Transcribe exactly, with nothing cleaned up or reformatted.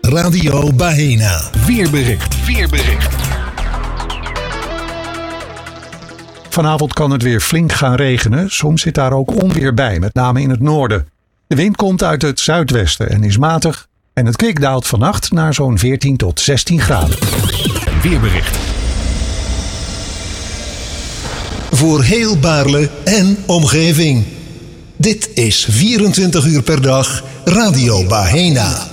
Radio Baena. Weerbericht. Weerbericht. Vanavond kan het weer flink gaan regenen. Soms zit daar ook onweer bij, met name in het noorden. De wind komt uit het zuidwesten en is matig. En het kwik daalt vannacht naar zo'n veertien tot zestien graden. Weerbericht. Voor heel Baarle en omgeving. Dit is vierentwintig uur per dag Radio Baena.